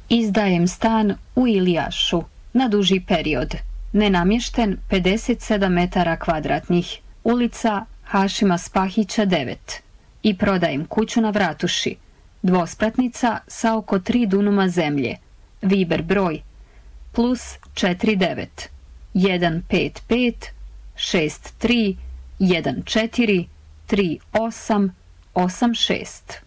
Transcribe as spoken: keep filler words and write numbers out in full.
Izdajem stan u Ilijašu na duži period. Nenamješten pedeset sedam metara kvadratnih. Ulica Hašima Spahića devet. I prodajem kuću na Vratuši. Dvospratnica sa oko tri dunuma zemlje. Viber broj plus četiri devet jedan pet pet šest tri jedan četiri tri osam osam šest.